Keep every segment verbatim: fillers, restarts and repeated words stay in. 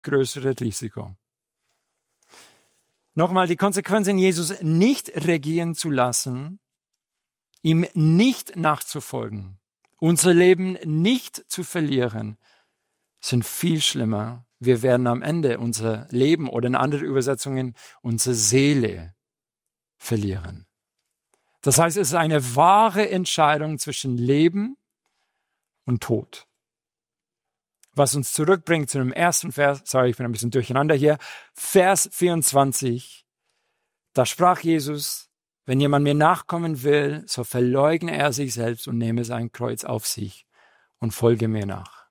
größere Risiko. Nochmal, die Konsequenzen, Jesus nicht regieren zu lassen, ihm nicht nachzufolgen, unser Leben nicht zu verlieren, sind viel schlimmer. Wir werden am Ende unser Leben oder in anderen Übersetzungen unsere Seele verlieren. Das heißt, es ist eine wahre Entscheidung zwischen Leben und Tod. Was uns zurückbringt zu dem ersten Vers, sorry, ich bin ein bisschen durcheinander hier, Vers vierundzwanzig, da sprach Jesus, wenn jemand mir nachkommen will, so verleugne er sich selbst und nehme sein Kreuz auf sich und folge mir nach.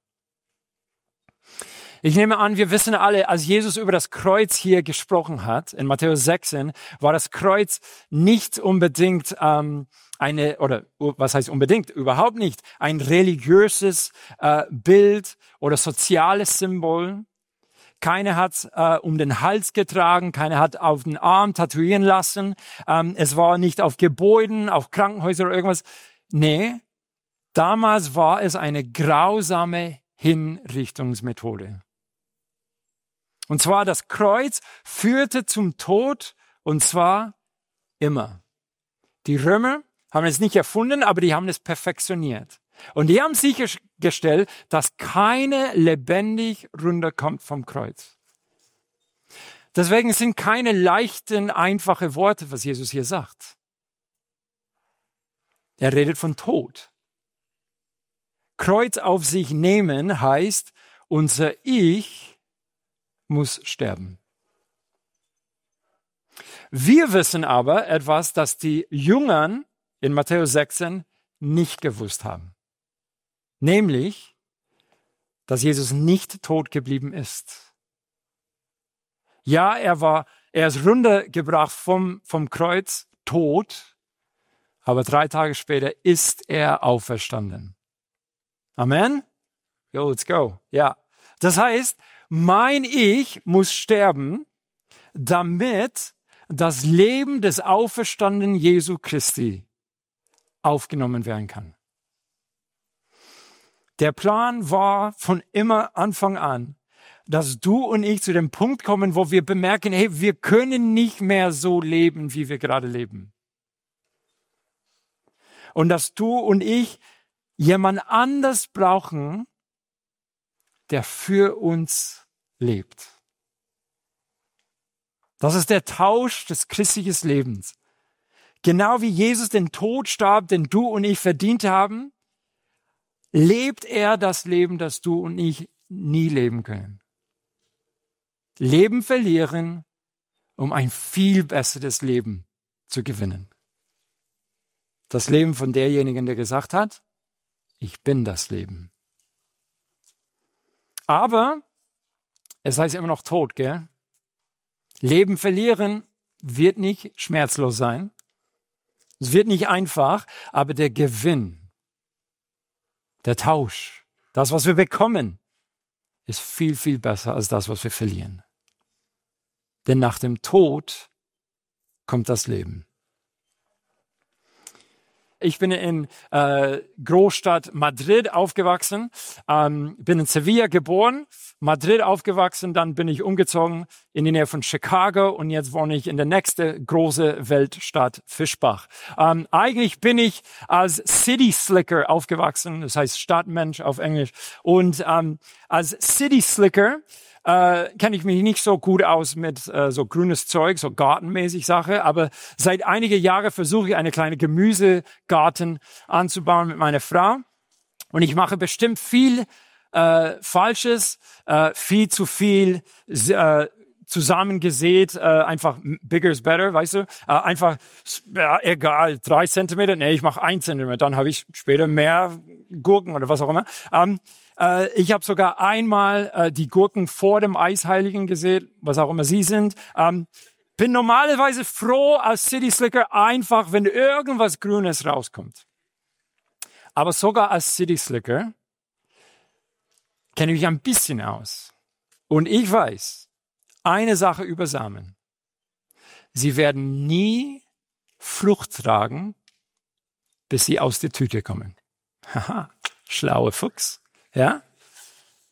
Ich nehme an, wir wissen alle, als Jesus über das Kreuz hier gesprochen hat, in Matthäus sechzehn, war das Kreuz nicht unbedingt ähm, eine, oder was heißt unbedingt, überhaupt nicht, ein religiöses äh, Bild oder soziales Symbol. Keiner hat äh, um den Hals getragen, keiner hat auf den Arm tätowieren lassen. Ähm, es war nicht auf Gebäuden, auf Krankenhäusern oder irgendwas. Nee, damals war es eine grausame Hinrichtungsmethode. Und zwar das Kreuz führte zum Tod und zwar immer. Die Römer haben es nicht erfunden, aber die haben es perfektioniert. Und die haben sichergestellt, dass keiner lebendig runterkommt vom Kreuz. Deswegen sind keine leichten, einfache Worte, was Jesus hier sagt. Er redet von Tod. Kreuz auf sich nehmen heißt, unser Ich muss sterben. Wir wissen aber etwas, das die Jüngern in Matthäus sechzehn nicht gewusst haben. Nämlich, dass Jesus nicht tot geblieben ist. Ja, er war, er ist runtergebracht vom, vom Kreuz, tot, aber drei Tage später ist er auferstanden. Amen? Yo, let's go. Ja. Das heißt, mein Ich muss sterben, damit das Leben des auferstandenen Jesu Christi aufgenommen werden kann. Der Plan war von immer Anfang an, dass du und ich zu dem Punkt kommen, wo wir bemerken, hey, wir können nicht mehr so leben, wie wir gerade leben. Und dass du und ich jemand anders brauchen, der für uns lebt. Das ist der Tausch des christlichen Lebens. Genau wie Jesus den Tod starb, den du und ich verdient haben, lebt er das Leben, das du und ich nie leben können. Leben verlieren, um ein viel besseres Leben zu gewinnen. Das Leben von derjenigen, der gesagt hat, ich bin das Leben. Aber es heißt immer noch Tod, gell? Leben verlieren wird nicht schmerzlos sein. Es wird nicht einfach, aber der Gewinn, der Tausch, das, was wir bekommen, ist viel, viel besser als das, was wir verlieren. Denn nach dem Tod kommt das Leben. Ich bin in äh, Großstadt Madrid aufgewachsen, ähm, bin in Sevilla geboren, Madrid aufgewachsen, dann bin ich umgezogen in die Nähe von Chicago und jetzt wohne ich in der nächsten große Weltstadt Fischbach. Ähm, eigentlich bin ich als City Slicker aufgewachsen, das heißt Stadtmensch auf Englisch. Und ähm, als City Slicker Äh, kenne ich mich nicht so gut aus mit äh, so grünes Zeug, so gartenmäßig Sache, aber seit einige Jahre versuche ich eine kleine Gemüsegarten anzubauen mit meiner Frau und ich mache bestimmt viel äh, Falsches, äh, viel zu viel äh, zusammengesät, äh, einfach bigger is better, weißt du, äh, einfach, ja, egal, drei Zentimeter, nee, ich mache ein Zentimeter, dann habe ich später mehr Gurken oder was auch immer. Ähm, Ich habe sogar einmal äh, die Gurken vor dem Eisheiligen gesehen, was auch immer sie sind. Ähm, bin normalerweise froh als City Slicker einfach, wenn irgendwas Grünes rauskommt. Aber sogar als City Slicker kenne ich mich ein bisschen aus. Und ich weiß eine Sache über Samen. Sie werden nie Frucht tragen, bis sie aus der Tüte kommen. Haha, schlauer Fuchs. Ja?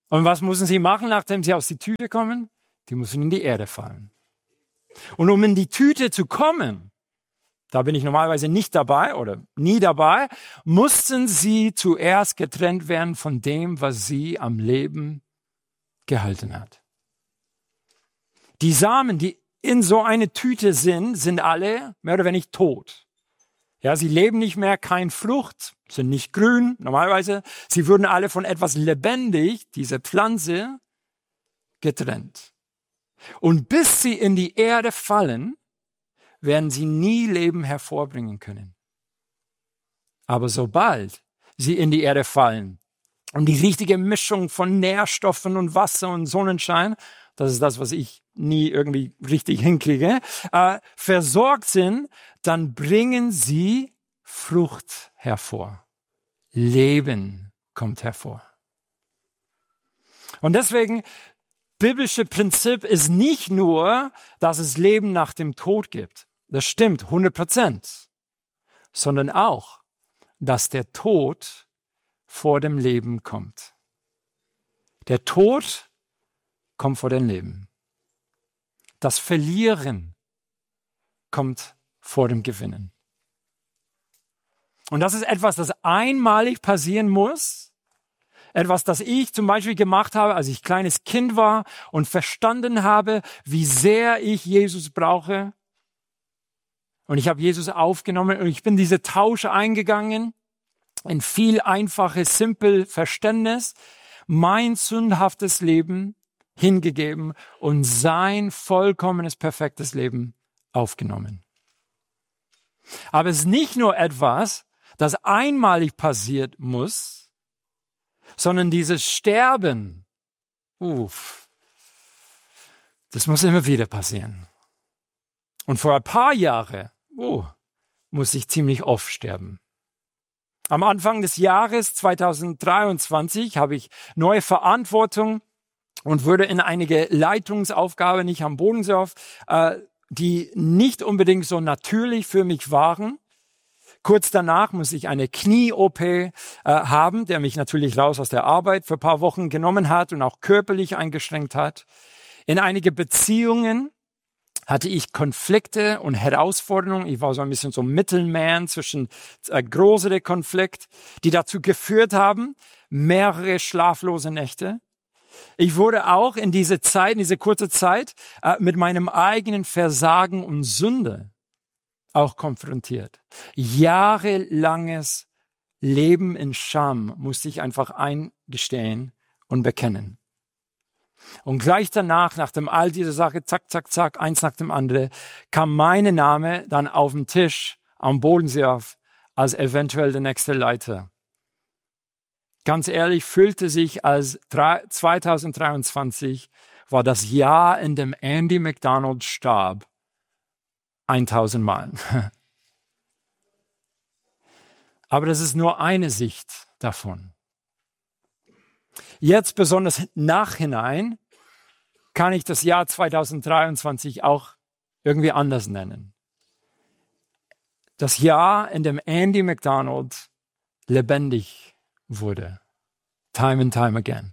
Und was müssen sie machen, nachdem sie aus der Tüte kommen? Die müssen in die Erde fallen. Und um in die Tüte zu kommen, da bin ich normalerweise nicht dabei oder nie dabei, mussten sie zuerst getrennt werden von dem, was sie am Leben gehalten hat. Die Samen, die in so eine Tüte sind, sind alle mehr oder weniger tot. Ja, sie leben nicht mehr, kein Frucht, sind nicht grün, normalerweise. Sie würden alle von etwas lebendig, diese Pflanze, getrennt. Und bis sie in die Erde fallen, werden sie nie Leben hervorbringen können. Aber sobald sie in die Erde fallen und die richtige Mischung von Nährstoffen und Wasser und Sonnenschein, das ist das, was ich nie irgendwie richtig hinkriege, äh, versorgt sind, dann bringen sie Frucht hervor. Leben kommt hervor. Und deswegen, biblische Prinzip ist nicht nur, dass es Leben nach dem Tod gibt. Das stimmt, hundert Prozent. Sondern auch, dass der Tod vor dem Leben kommt. Der Tod kommt vor dem Leben. Das Verlieren kommt vor dem Gewinnen. Und das ist etwas, das einmalig passieren muss. Etwas, das ich zum Beispiel gemacht habe, als ich kleines Kind war und verstanden habe, wie sehr ich Jesus brauche. Und ich habe Jesus aufgenommen und ich bin diese Tausche eingegangen in viel einfaches, simpel Verständnis, mein sündhaftes Leben hingegeben und sein vollkommenes, perfektes Leben aufgenommen. Aber es ist nicht nur etwas, das einmalig passiert muss, sondern dieses Sterben, uff, das muss immer wieder passieren. Und vor ein paar Jahren, oh, muss ich ziemlich oft sterben. Am Anfang des Jahres zweitausenddreiundzwanzig habe ich neue Verantwortung und wurde in einige Leitungsaufgaben, nicht am Bodensee, äh, die nicht unbedingt so natürlich für mich waren. Kurz danach musste ich eine Knie-O P äh, haben, der mich natürlich raus aus der Arbeit für ein paar Wochen genommen hat und auch körperlich eingeschränkt hat. In einige Beziehungen hatte ich Konflikte und Herausforderungen. Ich war so ein bisschen so Mittelman zwischen äh, größere Konflikt, die dazu geführt haben, mehrere schlaflose Nächte. Ich wurde auch in diese Zeit, in diese kurze Zeit, äh, mit meinem eigenen Versagen und Sünde auch konfrontiert. Jahrelanges Leben in Scham musste ich einfach eingestehen und bekennen. Und gleich danach, nachdem all diese Sache, zack, zack, zack, eins nach dem anderen, kam mein Name dann auf den Tisch am Bodensee auf, als eventuell der nächste Leiter. Ganz ehrlich, fühlte sich als zweitausenddreiundzwanzig war das Jahr, in dem Andy McDonald starb, tausend Mal. Aber das ist nur eine Sicht davon. Jetzt besonders nachhinein kann ich das Jahr zweitausenddreiundzwanzig auch irgendwie anders nennen. Das Jahr, in dem Andy McDonald lebendig wurde. Time and time again.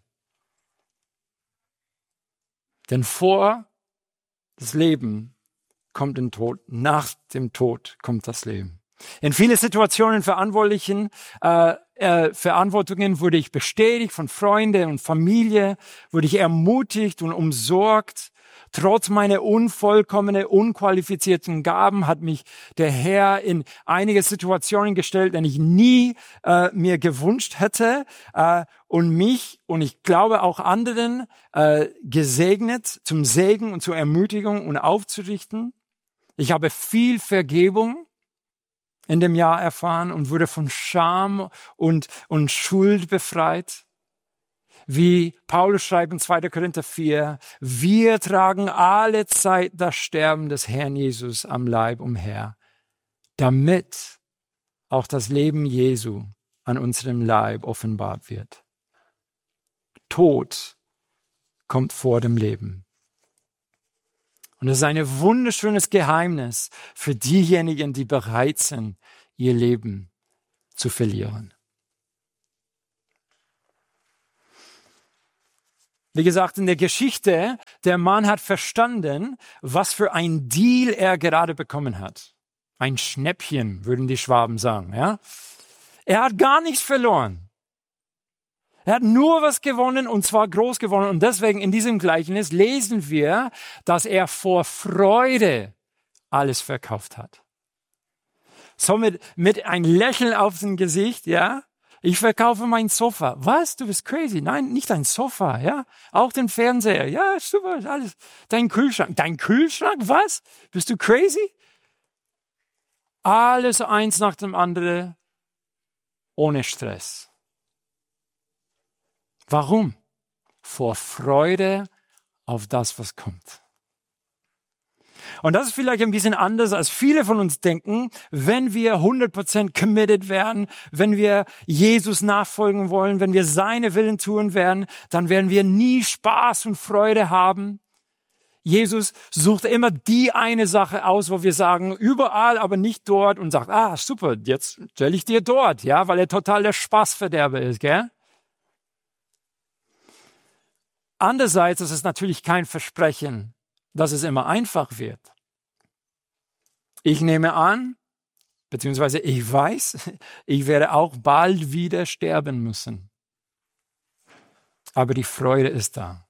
Denn vor das Leben kommt der Tod, nach dem Tod kommt das Leben. In viele Situationen verantwortlichen äh, äh, Verantwortungen wurde ich bestätigt von Freunden und Familie, wurde ich ermutigt und umsorgt. Trotz meiner unvollkommenen, unqualifizierten Gaben hat mich der Herr in einige Situationen gestellt, die ich nie äh, mir gewünscht hätte äh, und mich und ich glaube auch anderen äh, gesegnet, zum Segen und zur Ermutigung und aufzurichten. Ich habe viel Vergebung in dem Jahr erfahren und wurde von Scham und, und Schuld befreit. Wie Paulus schreibt in zweiter Korinther vier, wir tragen alle Zeit das Sterben des Herrn Jesus am Leib umher, damit auch das Leben Jesu an unserem Leib offenbart wird. Tod kommt vor dem Leben. Und es ist ein wunderschönes Geheimnis für diejenigen, die bereit sind, ihr Leben zu verlieren. Wie gesagt, in der Geschichte, der Mann hat verstanden, was für ein Deal er gerade bekommen hat. Ein Schnäppchen, würden die Schwaben sagen, ja. Er hat gar nichts verloren. Er hat nur was gewonnen und zwar groß gewonnen. Und deswegen in diesem Gleichnis lesen wir, dass er vor Freude alles verkauft hat. Somit mit ein Lächeln auf dem Gesicht, ja. Ich verkaufe mein Sofa. Was? Du bist crazy. Nein, nicht dein Sofa, ja. Auch den Fernseher. Ja, super, alles. Dein Kühlschrank. Dein Kühlschrank? Was? Bist du crazy? Alles eins nach dem anderen. Ohne Stress. Warum? Vor Freude auf das, was kommt. Und das ist vielleicht ein bisschen anders, als viele von uns denken, wenn wir hundert Prozent committed werden, wenn wir Jesus nachfolgen wollen, wenn wir seine Willen tun werden, dann werden wir nie Spaß und Freude haben. Jesus sucht immer die eine Sache aus, wo wir sagen, überall, aber nicht dort und sagt, ah, super, jetzt stelle ich dir dort, ja, weil er total der Spaßverderber ist, gell? Andererseits ist es natürlich kein Versprechen, dass es immer einfach wird. Ich nehme an, beziehungsweise ich weiß, ich werde auch bald wieder sterben müssen. Aber die Freude ist da.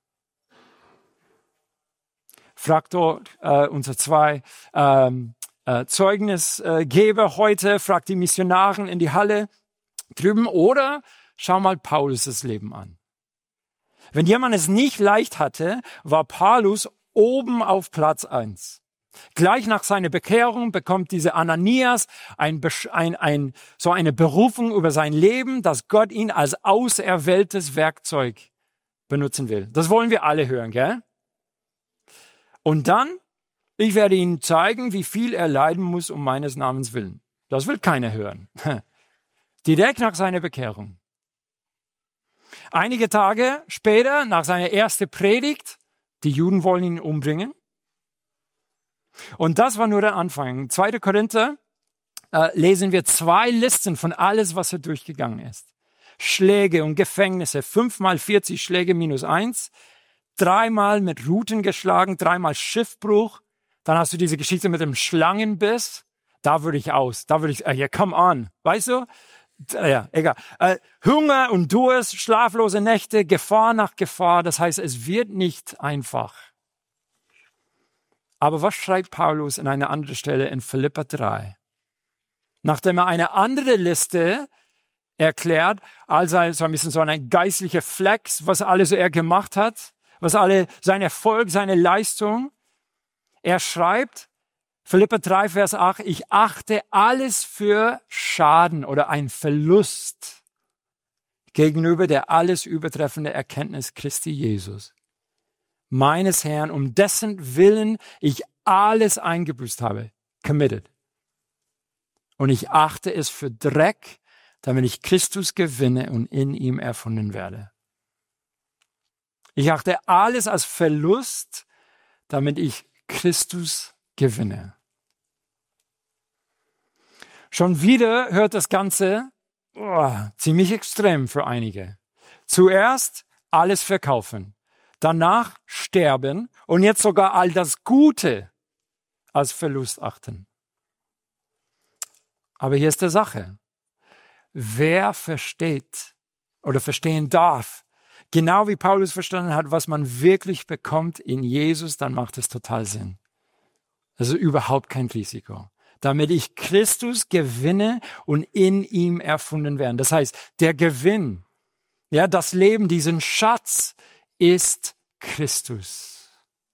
Fragt dort äh, unsere zwei ähm, äh, Zeugnisgeber heute, fragt die Missionaren in die Halle drüben oder schau mal Paulus' Leben an. Wenn jemand es nicht leicht hatte, war Paulus oben auf Platz eins. Gleich nach seiner Bekehrung bekommt dieser Ananias ein, ein, ein, so eine Berufung über sein Leben, dass Gott ihn als auserwähltes Werkzeug benutzen will. Das wollen wir alle hören, gell? Und dann, ich werde Ihnen zeigen, wie viel er leiden muss um meines Namens willen. Das will keiner hören. Direkt nach seiner Bekehrung. Einige Tage später, nach seiner ersten Predigt, die Juden wollen ihn umbringen. Und das war nur der Anfang. zweiter Korinther äh, lesen wir zwei Listen von alles, was er durchgegangen ist. Schläge und Gefängnisse, fünfmal vierzig Schläge minus eins, dreimal mit Ruten geschlagen, dreimal Schiffbruch. Dann hast du diese Geschichte mit dem Schlangenbiss. Da würde ich aus. Da würde ich, äh, ja, come on. Weißt du? Ja, egal. Äh, Hunger und Durst, schlaflose Nächte, Gefahr nach Gefahr. Das heißt, es wird nicht einfach. Aber was schreibt Paulus an einer anderen Stelle in Philipper drei? Nachdem er eine andere Liste erklärt, also so ein bisschen so ein geistlicher Flex, was alles er gemacht hat, was alle sein Erfolg, seine Leistung. Er schreibt, Philipper drei, Vers acht, ich achte alles für Schaden oder ein Verlust gegenüber der alles übertreffende Erkenntnis Christi Jesus, meines Herrn, um dessen Willen ich alles eingebüßt habe, committed. Und ich achte es für Dreck, damit ich Christus gewinne und in ihm erfunden werde. Ich achte alles als Verlust, damit ich Christus gewinne. Schon wieder hört das Ganze oh, ziemlich extrem für einige. Zuerst alles verkaufen, danach sterben und jetzt sogar all das Gute als Verlust achten. Aber hier ist die Sache. Wer versteht oder verstehen darf, genau wie Paulus verstanden hat, was man wirklich bekommt in Jesus, dann macht es total Sinn. Also überhaupt kein Risiko. Damit ich Christus gewinne und in ihm erfunden werde. Das heißt, der Gewinn, ja, das Leben, diesen Schatz ist Christus.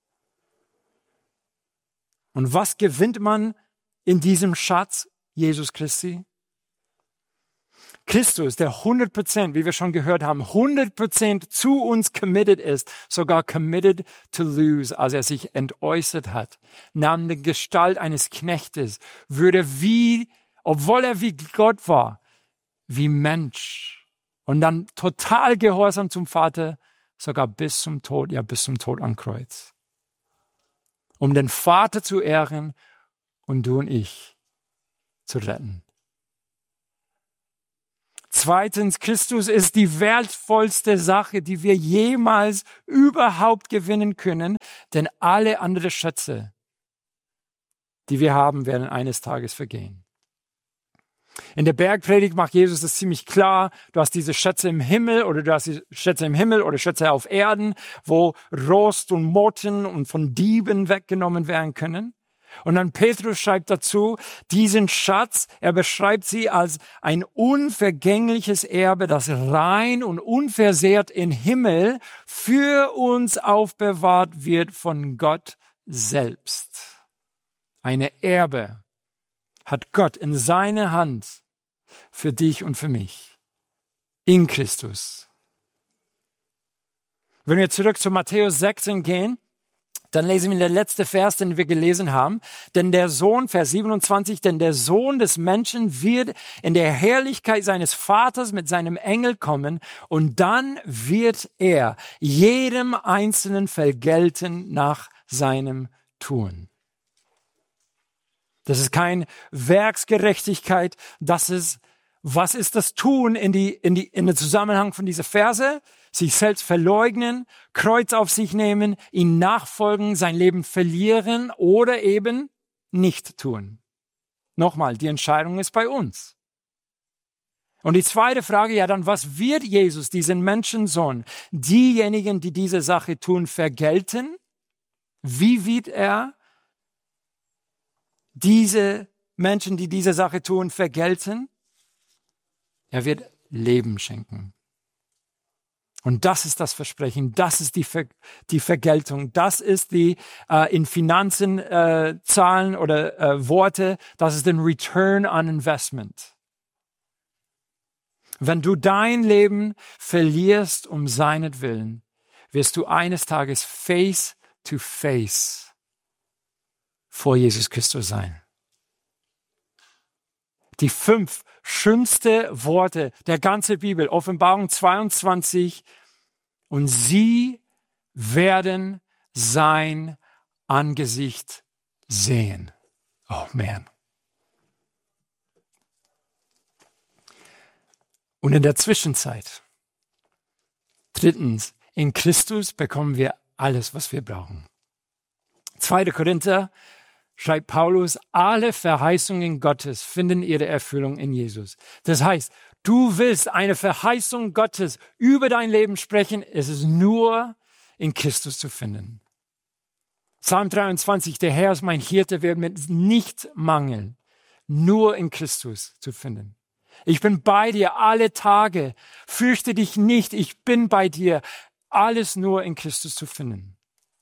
Und was gewinnt man in diesem Schatz Jesus Christi? Christus, der hundert Prozent, wie wir schon gehört haben, hundert Prozent zu uns committed ist, sogar committed to lose, als er sich entäußert hat, nahm die Gestalt eines Knechtes, würde wie, obwohl er wie Gott war, wie Mensch und dann total gehorsam zum Vater, sogar bis zum Tod, ja bis zum Tod am Kreuz. Um den Vater zu ehren und du und ich zu retten. Zweitens, Christus ist die wertvollste Sache, die wir jemals überhaupt gewinnen können, denn alle anderen Schätze, die wir haben, werden eines Tages vergehen. In der Bergpredigt macht Jesus das ziemlich klar. Du hast diese Schätze im Himmel oder du hast die Schätze im Himmel oder Schätze auf Erden, wo Rost und Motten und von Dieben weggenommen werden können. Und dann Petrus schreibt dazu, diesen Schatz, er beschreibt sie als ein unvergängliches Erbe, das rein und unversehrt im Himmel für uns aufbewahrt wird von Gott selbst. Eine Erbe hat Gott in seiner Hand für dich und für mich. In Christus. Wenn wir zurück zu Matthäus sechzehn gehen, dann lesen wir den letzten Vers, den wir gelesen haben. Denn der Sohn, Vers siebenundzwanzig, denn der Sohn des Menschen wird in der Herrlichkeit seines Vaters mit seinem Engel kommen und dann wird er jedem Einzelnen vergelten nach seinem Tun. Das ist kein Werksgerechtigkeit, das ist, was ist das Tun in die, in die, in den Zusammenhang von dieser Verse? Sich selbst verleugnen, Kreuz auf sich nehmen, ihm nachfolgen, sein Leben verlieren oder eben nicht tun. Nochmal, die Entscheidung ist bei uns. Und die zweite Frage, ja dann, was wird Jesus, diesen Menschensohn, diejenigen, die diese Sache tun, vergelten? Wie wird er diese Menschen, die diese Sache tun, vergelten? Er wird Leben schenken. Und das ist das Versprechen, das ist die, Ver, die Vergeltung, das ist die äh, in Finanzen äh, Zahlen oder äh, Worte, das ist den Return on Investment. Wenn du dein Leben verlierst um seinetwillen, wirst du eines Tages face to face vor Jesus Christus sein. Die fünf schönste Worte der ganzen Bibel, Offenbarung zweiundzwanzig, und sie werden sein Angesicht sehen. Oh man. Und in der Zwischenzeit, drittens, in Christus bekommen wir alles, was wir brauchen. zweiter Korinther schreibt Paulus, alle Verheißungen Gottes finden ihre Erfüllung in Jesus. Das heißt, du willst eine Verheißung Gottes über dein Leben sprechen, es ist nur in Christus zu finden. Psalm dreiundzwanzig, der Herr ist mein Hirte, wird mit nichts mangeln, nur in Christus zu finden. Ich bin bei dir alle Tage, fürchte dich nicht, ich bin bei dir, alles nur in Christus zu finden.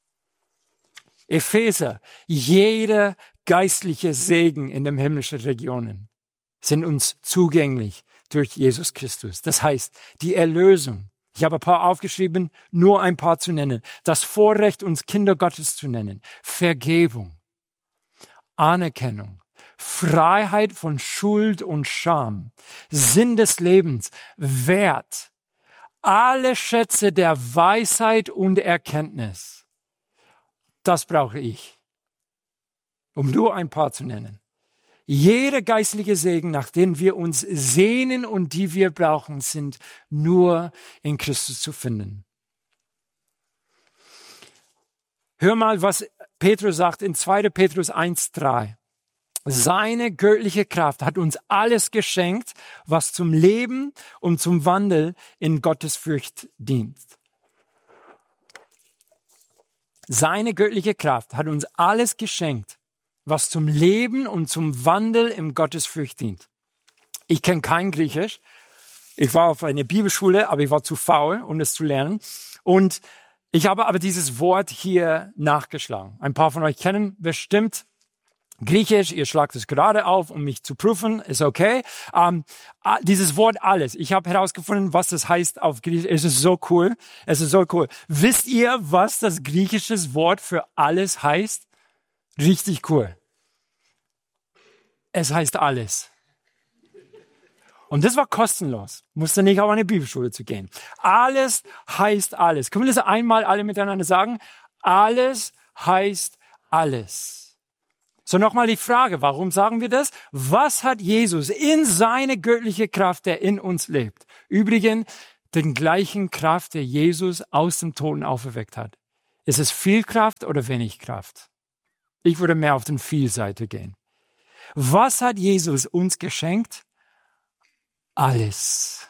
Epheser, jeder geistliche Segen in den himmlischen Regionen sind uns zugänglich durch Jesus Christus. Das heißt, die Erlösung. Ich habe ein paar aufgeschrieben, nur ein paar zu nennen. Das Vorrecht, uns Kinder Gottes zu nennen. Vergebung, Anerkennung, Freiheit von Schuld und Scham, Sinn des Lebens, Wert, alle Schätze der Weisheit und Erkenntnis. Das brauche ich, um nur ein paar zu nennen. Jeder geistliche Segen, nach dem wir uns sehnen und die wir brauchen, sind nur in Christus zu finden. Hör mal, was Petrus sagt in zweiter Petrus eins drei. Seine göttliche Kraft hat uns alles geschenkt, was zum Leben und zum Wandel in Gottesfurcht dient. Seine göttliche Kraft hat uns alles geschenkt, was zum Leben und zum Wandel im Gottesfurcht dient. Ich kenne kein Griechisch. Ich war auf einer Bibelschule, aber ich war zu faul, um das zu lernen. Und ich habe aber dieses Wort hier nachgeschlagen. Ein paar von euch kennen bestimmt Griechisch. Ihr schlagt es gerade auf, um mich zu prüfen. Ist okay. Ähm, dieses Wort alles. Ich habe herausgefunden, was das heißt auf Griechisch. Es ist so cool. Es ist so cool. Wisst ihr, was das griechische Wort für alles heißt? Richtig cool. Es heißt alles. Und das war kostenlos. Musste nicht auf eine Bibelschule zu gehen. Alles heißt alles. Können wir das einmal alle miteinander sagen? Alles heißt alles. So nochmal die Frage, warum sagen wir das? Was hat Jesus in seine göttliche Kraft, der in uns lebt? Übrigens, den gleichen Kraft, der Jesus aus dem Toten auferweckt hat. Ist es viel Kraft oder wenig Kraft? Ich würde mehr auf den Viel-Seite gehen. Was hat Jesus uns geschenkt? Alles.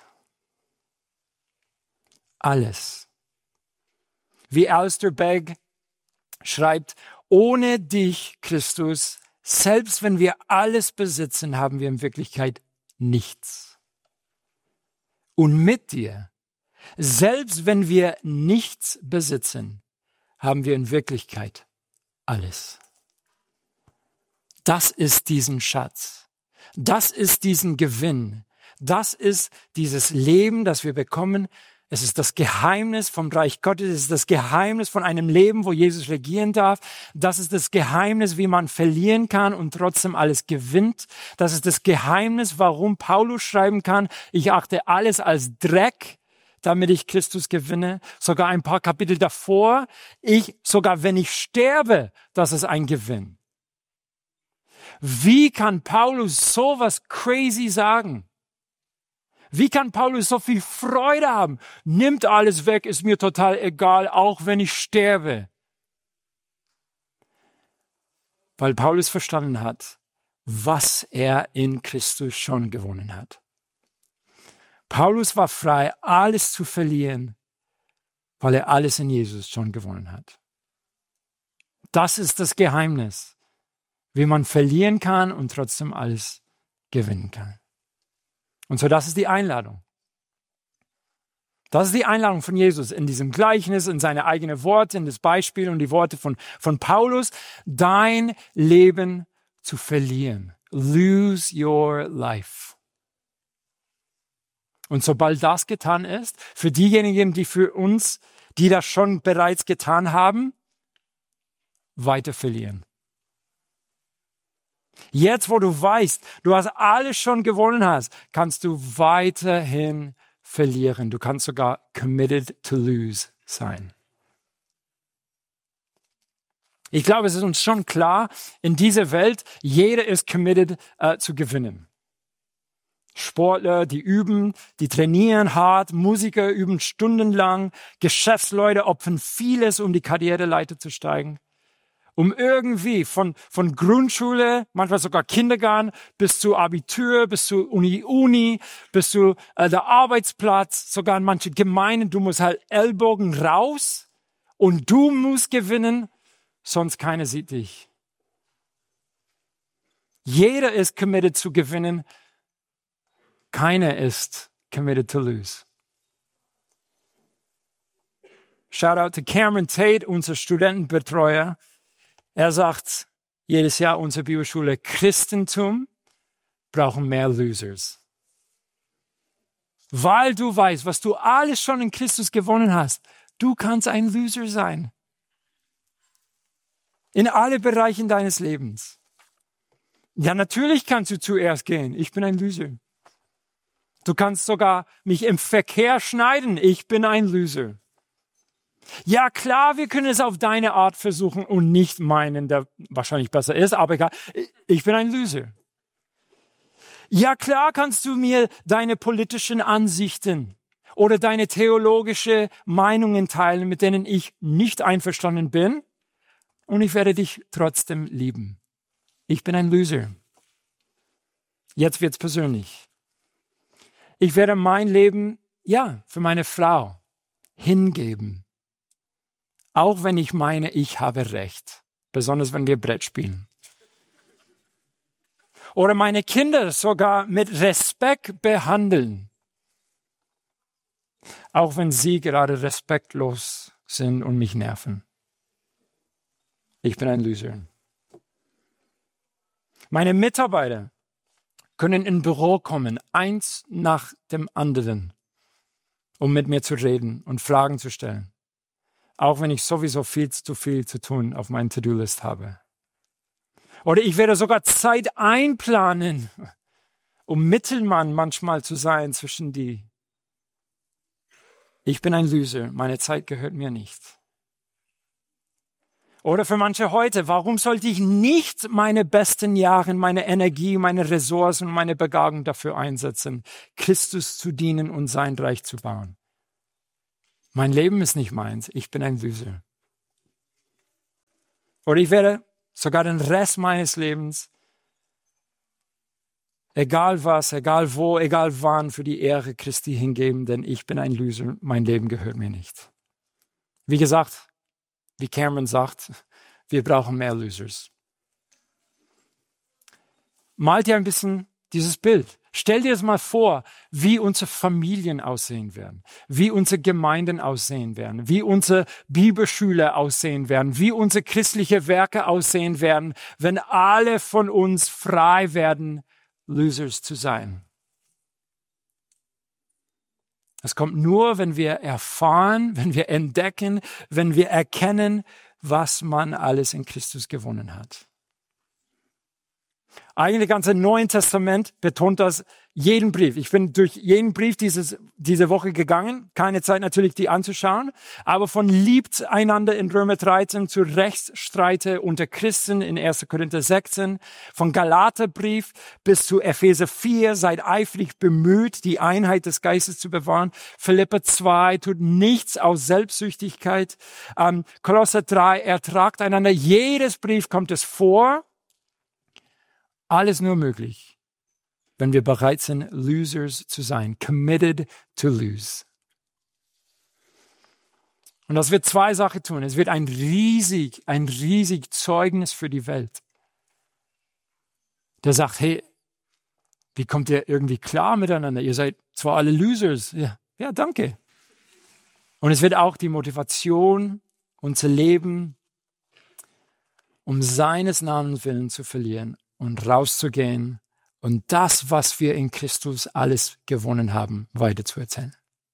Alles. Wie Alistair Begg schreibt, ohne dich, Christus, selbst wenn wir alles besitzen, haben wir in Wirklichkeit nichts. Und mit dir, selbst wenn wir nichts besitzen, haben wir in Wirklichkeit alles. Das ist diesen Schatz. Das ist diesen Gewinn. Das ist dieses Leben, das wir bekommen. Es ist das Geheimnis vom Reich Gottes. Es ist das Geheimnis von einem Leben, wo Jesus regieren darf. Das ist das Geheimnis, wie man verlieren kann und trotzdem alles gewinnt. Das ist das Geheimnis, warum Paulus schreiben kann, ich achte alles als Dreck, damit ich Christus gewinne. Sogar ein paar Kapitel davor, ich, sogar wenn ich sterbe, das ist ein Gewinn. Wie kann Paulus sowas crazy sagen? Wie kann Paulus so viel Freude haben? Nimmt alles weg, ist mir total egal, auch wenn ich sterbe. Weil Paulus verstanden hat, was er in Christus schon gewonnen hat. Paulus war frei, alles zu verlieren, weil er alles in Jesus schon gewonnen hat. Das ist das Geheimnis, wie man verlieren kann und trotzdem alles gewinnen kann. Und so, das ist die Einladung. Das ist die Einladung von Jesus in diesem Gleichnis, in seine eigenen Worte, in das Beispiel und die Worte von, von Paulus, dein Leben zu verlieren. Lose your life. Und sobald das getan ist, für diejenigen, die für uns, die das schon bereits getan haben, weiter verlieren. Jetzt, wo du weißt, du hast alles schon gewonnen hast, kannst du weiterhin verlieren. Du kannst sogar committed to lose sein. Ich glaube, es ist uns schon klar, in dieser Welt, jeder ist committed äh, zu gewinnen. Sportler, die üben, die trainieren hart, Musiker üben stundenlang, Geschäftsleute opfern vieles, um die Karriereleiter zu steigen. Um irgendwie von, von Grundschule, manchmal sogar Kindergarten, bis zu Abitur, bis zu Uni, Uni, bis zu äh, der Arbeitsplatz, sogar in manchen Gemeinden, du musst halt Ellbogen raus und du musst gewinnen, sonst keiner sieht dich. Jeder ist committed zu gewinnen, keiner ist committed to lose. Shout out to Cameron Tate, unser Studentenbetreuer. Er sagt jedes Jahr unsere Bibelschule, Christentum brauchen mehr Losers. Weil du weißt, was du alles schon in Christus gewonnen hast, du kannst ein Loser sein. In alle Bereichen deines Lebens. Ja, natürlich kannst du zuerst gehen. Ich bin ein Loser. Du kannst sogar mich im Verkehr schneiden. Ich bin ein Loser. Ja, klar, wir können es auf deine Art versuchen und nicht meinen, der wahrscheinlich besser ist, aber egal, ich bin ein Loser. Ja, klar kannst du mir deine politischen Ansichten oder deine theologische Meinungen teilen, mit denen ich nicht einverstanden bin, und ich werde dich trotzdem lieben. Ich bin ein Loser. Jetzt wird's persönlich. Ich werde mein Leben, ja, für meine Frau hingeben. Auch wenn ich meine, ich habe Recht. Besonders wenn wir Brett spielen. Oder meine Kinder sogar mit Respekt behandeln. Auch wenn sie gerade respektlos sind und mich nerven. Ich bin ein Loser. Meine Mitarbeiter können in Büro kommen, eins nach dem anderen, um mit mir zu reden und Fragen zu stellen. Auch wenn ich sowieso viel zu viel zu tun auf meiner To-Do-List habe. Oder ich werde sogar Zeit einplanen, um Mittelmann manchmal zu sein zwischen die. Ich bin ein Loser, meine Zeit gehört mir nicht. Oder für manche heute, warum sollte ich nicht meine besten Jahre, meine Energie, meine Ressourcen und meine Begabung dafür einsetzen, Christus zu dienen und sein Reich zu bauen? Mein Leben ist nicht meins, ich bin ein Loser. Oder ich werde sogar den Rest meines Lebens, egal was, egal wo, egal wann, für die Ehre Christi hingeben, denn ich bin ein Loser, mein Leben gehört mir nicht. Wie gesagt, wie Cameron sagt, wir brauchen mehr Losers. Malt dir ein bisschen dieses Bild. Stell dir es mal vor, wie unsere Familien aussehen werden, wie unsere Gemeinden aussehen werden, wie unsere Bibelschule aussehen werden, wie unsere christliche Werke aussehen werden, wenn alle von uns frei werden, Losers zu sein. Es kommt nur, wenn wir erfahren, wenn wir entdecken, wenn wir erkennen, was man alles in Christus gewonnen hat. Eigentlich das ganze Neue Testament betont das jeden Brief. Ich bin durch jeden Brief dieses, diese Woche gegangen. Keine Zeit natürlich, die anzuschauen. Aber von liebt einander in Römer dreizehn zu Rechtsstreite unter Christen in erster Korinther sechzehn. Von Galaterbrief bis zu Epheser vier. Seid eifrig bemüht, die Einheit des Geistes zu bewahren. Philipper zwei tut nichts aus Selbstsüchtigkeit. Ähm, Kolosser drei ertragt einander. Jedes Brief kommt es vor. Alles nur möglich, wenn wir bereit sind, Losers zu sein, committed to lose. Und das wird zwei Sachen tun. Es wird ein riesig, ein riesig Zeugnis für die Welt. Der sagt, hey, wie kommt ihr irgendwie klar miteinander? Ihr seid zwar alle Losers. Ja, ja, danke. Und es wird auch die Motivation, unser Leben um seines Namens willen zu verlieren und rauszugehen und das, was wir in Christus alles gewonnen haben, weiterzuerzählen.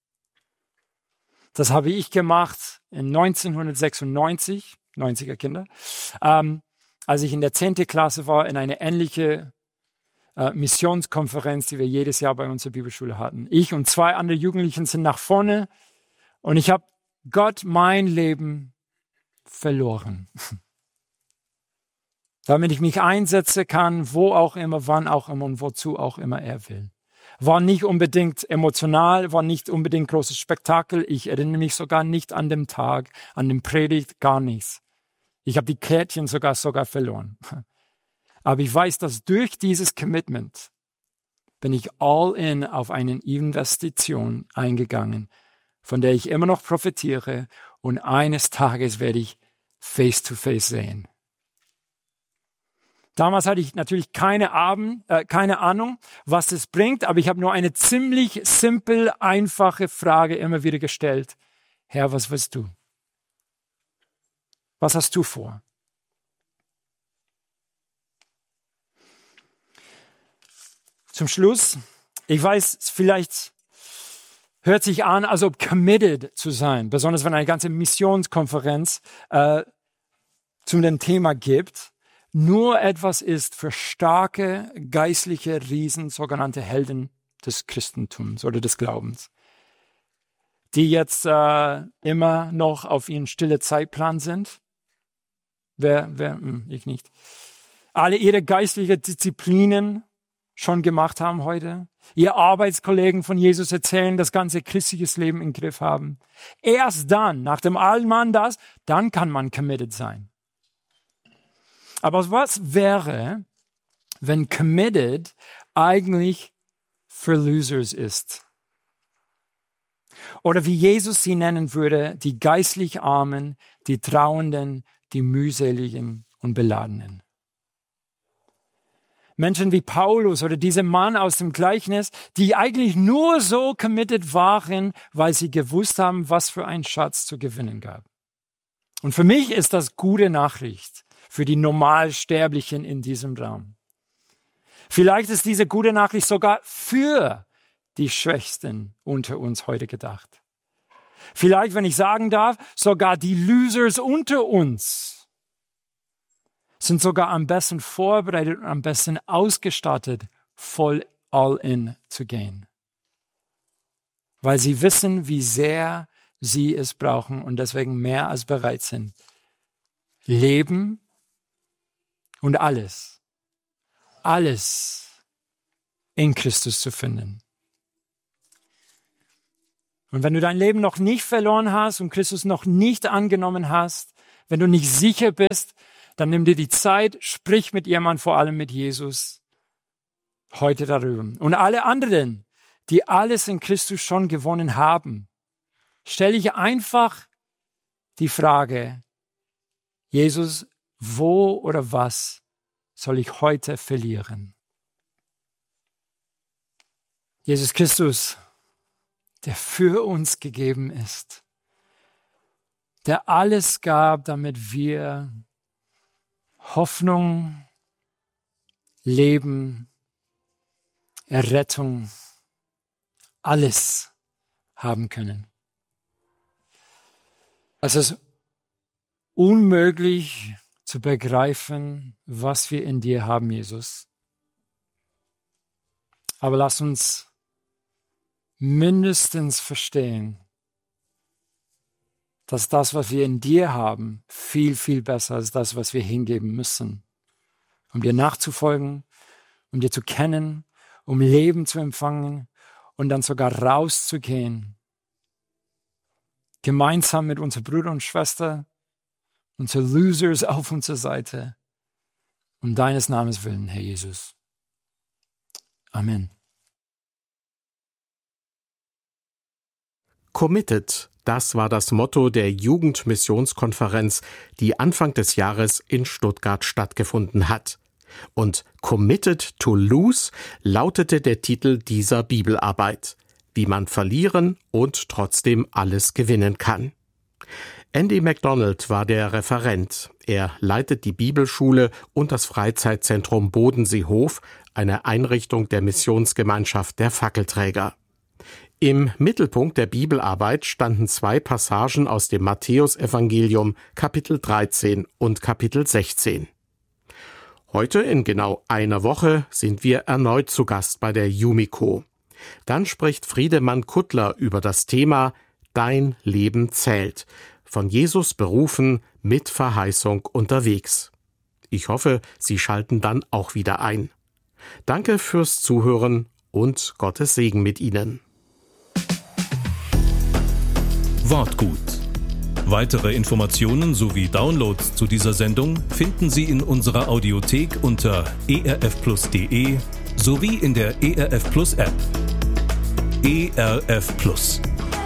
Das habe ich gemacht in neunzehnhundertsechsundneunzig, neunziger Kinder, ähm, als ich in der zehnten Klasse war, in eine ähnliche äh, Missionskonferenz, die wir jedes Jahr bei unserer Bibelschule hatten. Ich und zwei andere Jugendlichen sind nach vorne und ich habe Gott mein Leben verloren. Damit ich mich einsetzen kann, wo auch immer, wann auch immer und wozu auch immer er will. War nicht unbedingt emotional, war nicht unbedingt großes Spektakel. Ich erinnere mich sogar nicht an den Tag, an den Predigt, gar nichts. Ich habe die Kärtchen sogar sogar verloren. Aber ich weiß, dass durch dieses Commitment bin ich all in auf eine Investition eingegangen, von der ich immer noch profitiere und eines Tages werde ich face to face sehen. Damals hatte ich natürlich keine, Abend, äh, keine Ahnung, was es bringt, aber ich habe nur eine ziemlich simpel, einfache Frage immer wieder gestellt. Herr, was willst du? Was hast du vor? Zum Schluss, ich weiß, vielleicht hört sich an, als ob committed zu sein, besonders wenn eine ganze Missionskonferenz äh, zu dem Thema gibt. Nur etwas ist für starke geistliche Riesen, sogenannte Helden des Christentums oder des Glaubens, die jetzt äh, immer noch auf ihren stille Zeitplan sind. Wer, wer, hm, ich nicht. Alle ihre geistlichen Disziplinen schon gemacht haben heute. Ihr Arbeitskollegen von Jesus erzählen, das ganze christliches Leben im Griff haben. Erst dann, nach dem Allmann das, dann kann man committed sein. Aber was wäre, wenn committed eigentlich für Losers ist? Oder wie Jesus sie nennen würde, die geistlich Armen, die Trauenden, die mühseligen und Beladenen. Menschen wie Paulus oder dieser Mann aus dem Gleichnis, die eigentlich nur so committed waren, weil sie gewusst haben, was für ein Schatz zu gewinnen gab. Und für mich ist das gute Nachricht für die Normalsterblichen in diesem Raum. Vielleicht ist diese gute Nachricht sogar für die Schwächsten unter uns heute gedacht. Vielleicht, wenn ich sagen darf, sogar die Losers unter uns sind sogar am besten vorbereitet und am besten ausgestattet, voll all in zu gehen. Weil sie wissen, wie sehr sie es brauchen und deswegen mehr als bereit sind, Leben und alles, alles in Christus zu finden. Und wenn du dein Leben noch nicht verloren hast und Christus noch nicht angenommen hast, wenn du nicht sicher bist, dann nimm dir die Zeit, sprich mit jemandem, vor allem mit Jesus, heute darüber. Und alle anderen, die alles in Christus schon gewonnen haben, stelle ich einfach die Frage, Jesus, wo oder was soll ich heute verlieren? Jesus Christus, der für uns gegeben ist, der alles gab, damit wir Hoffnung, Leben, Errettung, alles haben können. Es ist unmöglich zu begreifen, was wir in dir haben, Jesus. Aber lass uns mindestens verstehen, dass das, was wir in dir haben, viel, viel besser ist das, was wir hingeben müssen, um dir nachzufolgen, um dir zu kennen, um Leben zu empfangen und dann sogar rauszugehen, gemeinsam mit unseren Brüdern und Schwestern, unsere Losers auf unserer Seite, um deines Namens willen, Herr Jesus. Amen. Committed, das war das Motto der Jugendmissionskonferenz, die Anfang des Jahres in Stuttgart stattgefunden hat. Und Committed to Lose lautete der Titel dieser Bibelarbeit, wie man verlieren und trotzdem alles gewinnen kann. Andy MacDonald war der Referent. Er leitet die Bibelschule und das Freizeitzentrum Bodenseehof, eine Einrichtung der Missionsgemeinschaft der Fackelträger. Im Mittelpunkt der Bibelarbeit standen zwei Passagen aus dem Matthäusevangelium, Kapitel dreizehn und Kapitel sechzehn. Heute, in genau einer Woche, sind wir erneut zu Gast bei der Yumiko. Dann spricht Friedemann Kuttler über das Thema Dein Leben zählt, von Jesus berufen, mit Verheißung unterwegs. Ich hoffe, Sie schalten dann auch wieder ein. Danke fürs Zuhören und Gottes Segen mit Ihnen. Wortgut. Weitere Informationen sowie Downloads zu dieser Sendung finden Sie in unserer Audiothek unter e r f plus punkt d e sowie in der E R F Plus App. E R F Plus.